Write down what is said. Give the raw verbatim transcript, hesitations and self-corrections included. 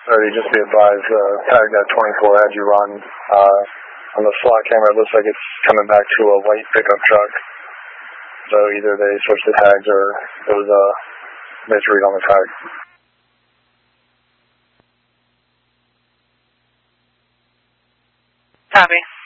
thirty, just be advised, uh, tag that twenty-four had you run, uh, on the slot camera. It looks like it's coming back to a white pickup truck. So either they switched the tags or it was a misread on the tag. Copy.